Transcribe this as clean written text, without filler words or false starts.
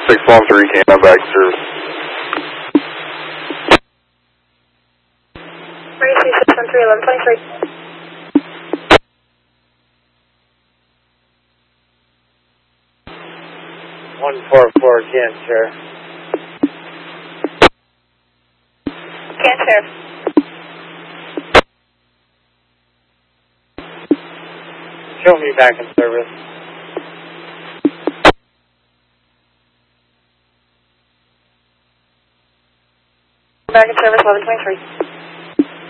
613, can I'm back to service. Emergency 613, 1123. 144, can, Sheriff. Can, Sheriff. Show me back in service. Back in service, 1123.